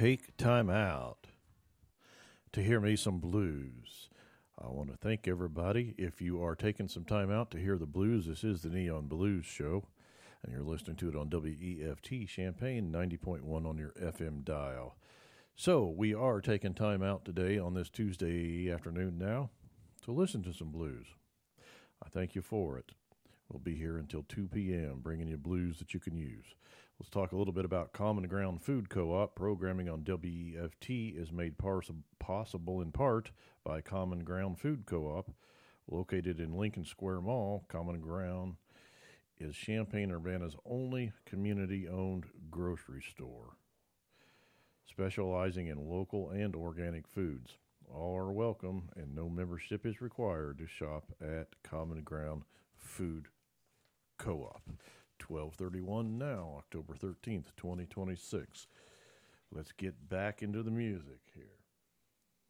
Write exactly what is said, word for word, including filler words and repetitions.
take time out to hear me some blues. I want to thank everybody. If you are taking some time out to hear the blues, this is the Neon Blues Show, and you're listening to it on W E F T Champaign ninety point one on your F M dial. So we are taking time out today on this Tuesday afternoon now to listen to some blues. I thank you for it. We'll be here until two p.m. bringing you blues that you can use. Let's talk a little bit about Common Ground Food Co-op. Programming on W E F T is made pars- possible in part by Common Ground Food Co-op. Located in Lincoln Square Mall, Common Ground is Champaign-Urbana's only community-owned grocery store, specializing in local and organic foods. All are welcome, and no membership is required to shop at Common Ground Food Co-op. twelve thirty-one now, October thirteenth, twenty twenty-six. Let's get back into the music here.